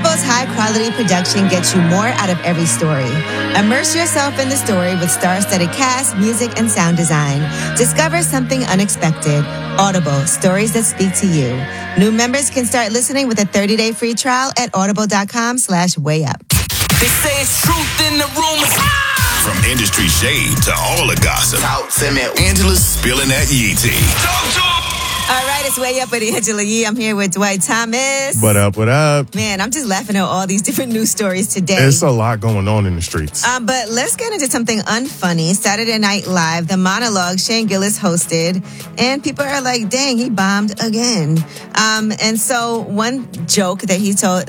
Audible's high-quality production gets you more out of every story. Immerse yourself in the story with star-studded cast, music, and sound design. Discover something unexpected. Audible, stories that speak to you. New members can start listening with a 30-day free trial at audible.com/wayup. They say it's truth in the rumors. From industry shade to all the gossip, Angela's spilling that Yee tea. All right, it's Way Up with Angela Yee. I'm here with Dwight Thomas. What up, what up? Man, I'm just laughing at all these different news stories today. There's a lot going on in the streets. But let's get into something unfunny. Saturday Night Live, the monologue Shane Gillis hosted, and people are like, dang, he bombed again. And so one joke that he told...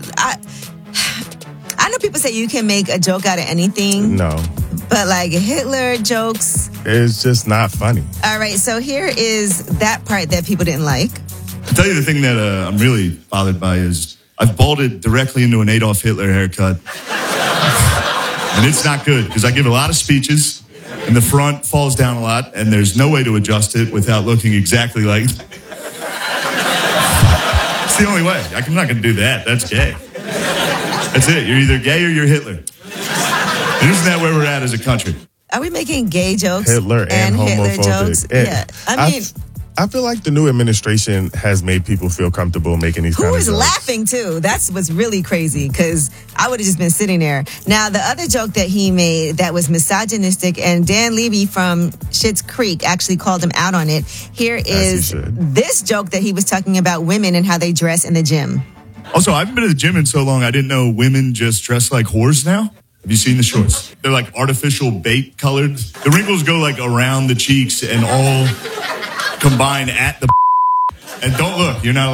I know people say you can make a joke out of anything. No. But like Hitler jokes... It's just not funny. All right, so here is that part that people didn't like. I'll tell you the thing that I'm really bothered by is I've balded directly into an Adolf Hitler haircut. And it's not good because I give a lot of speeches and the front falls down a lot and there's no way to adjust it without looking exactly like... It's the only way. I'm not going to do that. That's gay. That's it. You're either gay or you're Hitler. And isn't that where we're at as a country? Are we making gay jokes? Hitler and Hitler homophobic. jokes? Yeah. I mean... I feel like the new administration has made people feel comfortable making these kind of jokes. Who is laughing, too? That's what's really crazy, because I would have just been sitting there. Now, the other joke that he made that was misogynistic, and Dan Levy from Schitt's Creek actually called him out on it. Here is this joke that he was talking about women and how they dress in the gym. Also, I haven't been to the gym in so long, I didn't know women just dress like whores now. Have you seen the shorts? They're like artificial bait colored. The wrinkles go like around the cheeks and all combine at the... And don't look, you're not